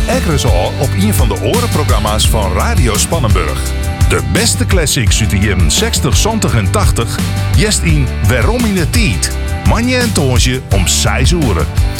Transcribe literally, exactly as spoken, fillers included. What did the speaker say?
Ekkeres al op een van de orenprogramma's van Radio Spannenburg. De beste classics uit de jaren zestig, zeventig en tachtig. Jest in Waarom in de Tijd. Manje en Toonsje om zes uur.